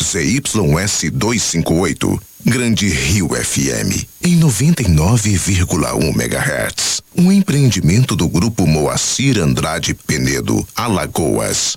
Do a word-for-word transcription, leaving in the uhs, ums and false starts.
Z Y S duzentos e cinquenta e oito, Grande Rio F M, em noventa e nove vírgula um megahertz. Um empreendimento do Grupo Moacir Andrade Penedo, Alagoas.